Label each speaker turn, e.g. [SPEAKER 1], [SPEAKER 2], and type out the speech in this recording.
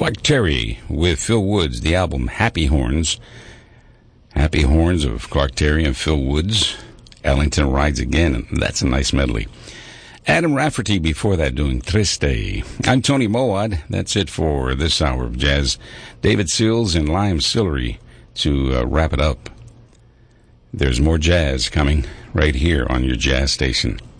[SPEAKER 1] Clark Terry with Phil Woods, the album Happy Horns. Happy Horns of Clark Terry and Phil Woods. Ellington Rides Again, and that's a nice medley. Adam Rafferty before that doing Triste. I'm Tony Mowat. That's it for this hour of jazz. David Seals and Lime Sillery to wrap it up. There's more jazz coming right here on your jazz station.